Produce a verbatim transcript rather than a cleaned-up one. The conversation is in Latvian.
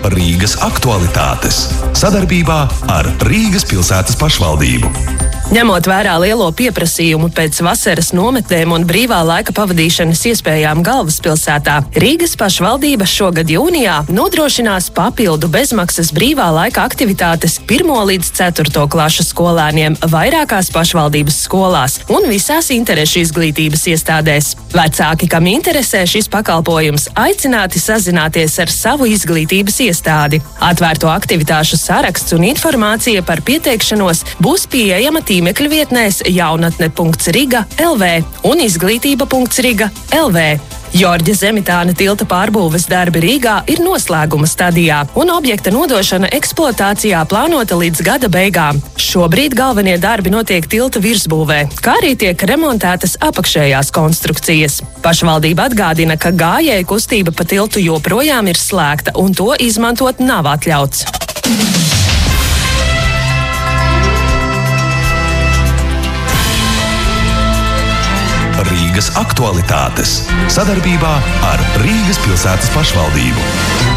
Rīgas aktualitātes sadarbībā ar Rīgas pilsētas pašvaldību. Ņemot vērā lielo pieprasījumu pēc vasaras nometnēm un brīvā laika pavadīšanas iespējām galvaspilsētā, Rīgas pašvaldība šogad jūnijā nodrošinās papildu bezmaksas brīvā laika aktivitātes pirmo līdz ceturto klašu skolēniem vairākās pašvaldības skolās un visās interešu izglītības iestādēs. Vecāki, kam interesē šis pakalpojums, aicināti sazināties ar savu izglītības iestādi. Atvērto aktivitāšu saraksts un informācija par pieteikšanos būs pieejama tīmekļa vietnēs jaunatne punkts riga punkts el vē un izglītība punkts riga punkts el vē. Jorģa Zemitāna tilta pārbūves darbi Rīgā ir noslēguma stadijā, un objekta nodošana eksploatācijā plānota līdz gada beigām. Šobrīd galvenie darbi notiek tilta virsbūvē, kā arī tiek remontētas apakšējās konstrukcijas. Pašvaldība atgādina, ka gājēju kustība pa tiltu joprojām ir slēgta, un to izmantot nav atļauts. Rīgas aktualitātes sadarbībā ar Rīgas pilsētas pašvaldību.